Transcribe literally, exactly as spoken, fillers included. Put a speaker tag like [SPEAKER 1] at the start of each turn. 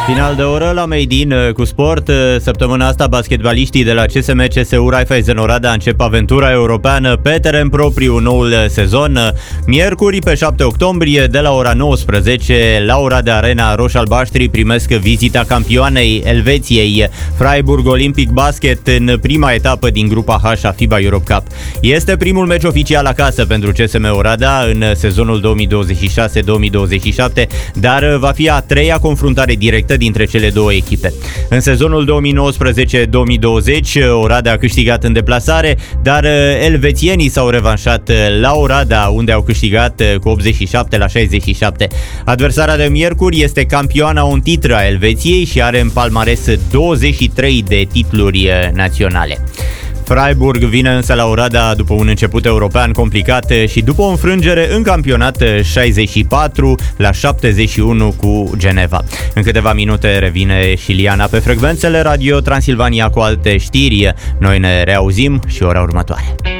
[SPEAKER 1] Final de oră la Made in cu sport. Săptămâna asta basketbaliștii de la C S M C S U Raiffeisen Oradea încep aventura europeană pe teren propriu noul sezon. Miercuri, pe șapte octombrie, de la ora nouăsprezece, la Oradea Arena, roș-albaștrii primesc vizita campioanei Elveției, Freiburg Olympic Basket, în prima etapă din grupa H a FIBA Europe Cup. Este primul meci oficial acasă pentru C S M Oradea în sezonul două mii douăzeci și șase două mii douăzeci și șapte, dar va fi a treia confruntare directă dintre cele două echipe. În sezonul două mii nouăsprezece două mii douăzeci, Oradea a câștigat în deplasare, dar elvețienii s-au revanșat la Oradea, unde au câștigat cu optzeci și șapte la șaizeci și șapte. Adversarea de miercuri este campioana în titră a Elveției și are în palmares douăzeci și trei de titluri naționale. Freiburg vine însă la Oradea după un început european complicat și după o înfrângere în campionat șaizeci și patru la șaptezeci și unu cu Geneva. În câteva minute revine și Liana pe frecvențele Radio Transilvania cu alte știri. Noi ne reauzim și ora următoare.